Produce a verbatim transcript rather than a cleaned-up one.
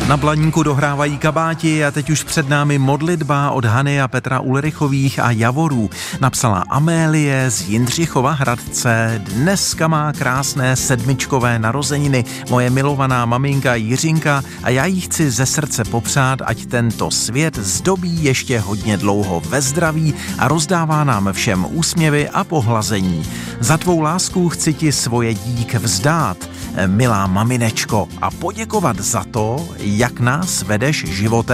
Na Blaníku dohrávají kabáti a teď už před námi modlitba od Hany a Petra Ulrichových a Javorů. Napsala Amélie z Jindřichova Hradce. Dneska má krásné sedmičkové narozeniny moje milovaná maminka Jiřinka a já jí chci ze srdce popřát, ať tento svět zdobí ještě hodně dlouho ve zdraví a rozdává nám všem úsměvy a pohlazení. Za tvou lásku chci ti svoje dík vzdát, milá maminečko, a poděkovat za to, jak nás vedeš životem.